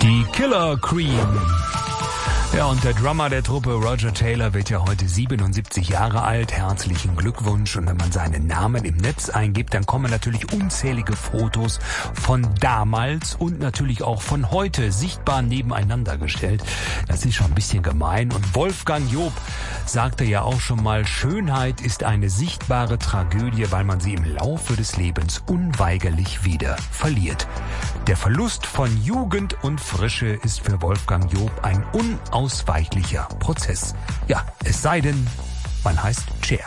Die Killer Queen. Ja, und der Drummer der Truppe Roger Taylor wird ja heute 77 Jahre alt. Herzlichen Glückwunsch. Und wenn man seinen Namen im Netz eingibt, dann kommen natürlich unzählige Fotos von damals und natürlich auch von heute sichtbar nebeneinander gestellt. Das ist schon ein bisschen gemein. Und Wolfgang Job sagte ja auch schon mal, Schönheit ist eine sichtbare Tragödie, weil man sie im Laufe des Lebens unweigerlich wieder verliert. Der Verlust von Jugend und Frische ist für Wolfgang Job ein unausweichlicher Prozess. Ja, es sei denn, man heißt Cher.